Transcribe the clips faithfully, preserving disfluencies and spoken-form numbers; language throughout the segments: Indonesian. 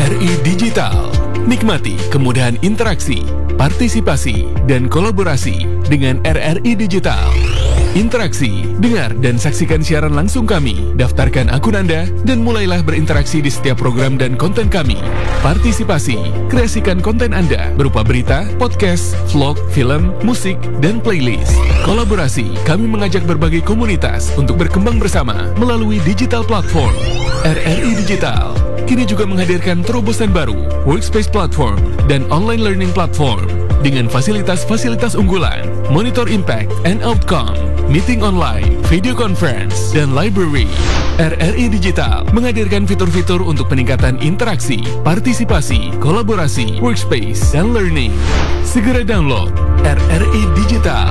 R I Digital. Nikmati kemudahan interaksi, partisipasi, dan kolaborasi dengan R R I Digital. Interaksi, dengar dan saksikan siaran langsung kami, daftarkan akun Anda, dan mulailah berinteraksi di setiap program dan konten kami. Partisipasi, kreasikan konten Anda berupa berita, podcast, vlog, film, musik, dan playlist. Kolaborasi, kami mengajak berbagai komunitas untuk berkembang bersama melalui digital platform. R R I Digital kini juga menghadirkan terobosan baru, workspace platform, dan online learning platform dengan fasilitas-fasilitas unggulan, monitor impact and outcome, meeting online, video conference, dan library. R R I Digital menghadirkan fitur-fitur untuk peningkatan interaksi, partisipasi, kolaborasi, workspace, dan learning. Segera download R R I Digital.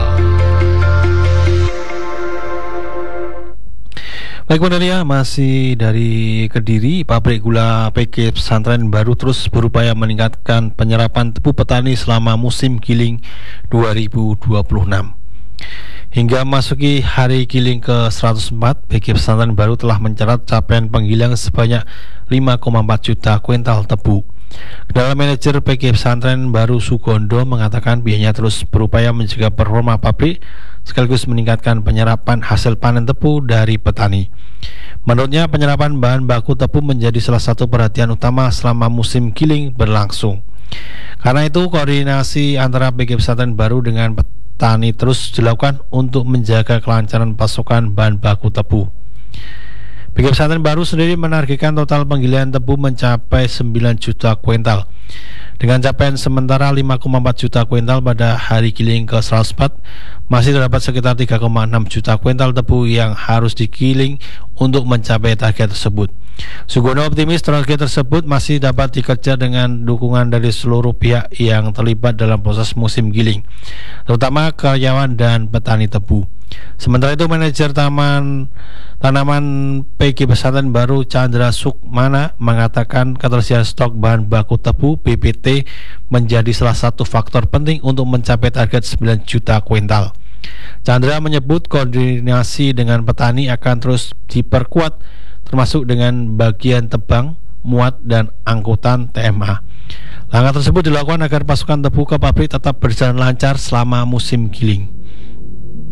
Baik pendengar, masih dari Kediri, pabrik gula P G Pesantren Baru terus berupaya meningkatkan penyerapan tebu petani selama musim giling dua ribu dua puluh enam. Hingga masuki hari giling ke seratus empat, P G Pesantren Baru telah mencatat capaian penggilingan sebanyak lima koma empat juta kuintal tebu. Kendala manajer P G Pesantren Baru Sugondo mengatakan pihaknya terus berupaya menjaga performa pabrik sekaligus meningkatkan penyerapan hasil panen tebu dari petani. Menurutnya, penyerapan bahan baku tebu menjadi salah satu perhatian utama selama musim giling berlangsung. Karena itu, koordinasi antara P G Pesantren Baru dengan petani terus dilakukan untuk menjaga kelancaran pasokan bahan baku tebu. P G Pesantren Baru sendiri menargetkan total penggilingan tebu mencapai sembilan juta kuintal. Dengan capaian sementara lima koma empat juta kuintal pada hari giling ke seratus empat, masih terdapat sekitar tiga koma enam juta kuintal tebu yang harus digiling untuk mencapai target tersebut. Sugono optimis target tersebut masih dapat dikejar dengan dukungan dari seluruh pihak yang terlibat dalam proses musim giling, terutama karyawan dan petani tebu. Sementara itu, manajer Taman Tanaman P G Pesantren Baru Chandra Sukmana mengatakan ketersediaan stok bahan baku tebu B B T menjadi salah satu faktor penting untuk mencapai target sembilan juta kuintal. Chandra menyebut koordinasi dengan petani akan terus diperkuat, termasuk dengan bagian tebang, muat, dan angkutan T M A. Langkah tersebut dilakukan agar pasokan tebu ke pabrik tetap berjalan lancar selama musim giling.